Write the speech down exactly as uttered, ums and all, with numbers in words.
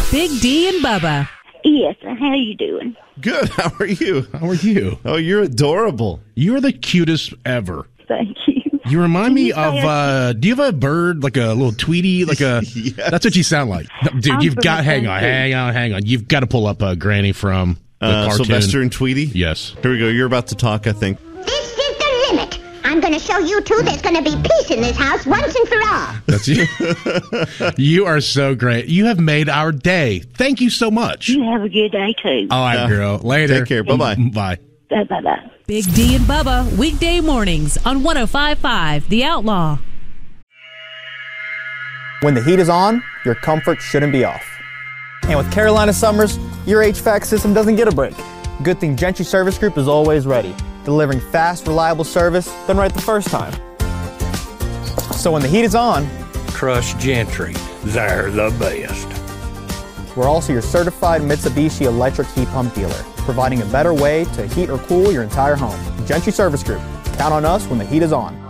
Big D and Bubba. Yes, how are you doing? Good. How are you? How are you? Oh, you're adorable. You're the cutest ever. Thank you. You remind me you of, say uh, do you have a bird, like a little Tweety? Like a, Yes. That's what you sound like. No, dude, I'm you've from got, the hang on, country. hang on, hang on. You've got to pull up uh, Granny from the Uh, cartoon. Sylvester and Tweety? Yes. Here we go. You're about to talk, I think. This is the limit. I'm going to show you two there's going to be peace in this house once and for all. That's you. You are so great. You have made our day. Thank you so much. You have a good day, too. All right, Yeah. girl. Later. Take care. Bye-bye. Bye. Bye-bye. Big D and Bubba, weekday mornings on one oh five point five The Outlaw. When the heat is on, your comfort shouldn't be off. And with Carolina Summers, your H V A C system doesn't get a break. Good thing Gentry Service Group is always ready, delivering fast, reliable service done right the first time. So when the heat is on, Trust Gentry. They're the best. we're also your certified Mitsubishi electric heat pump dealer, providing a better way to heat or cool your entire home. Gentry Service Group. Count on us when the heat is on.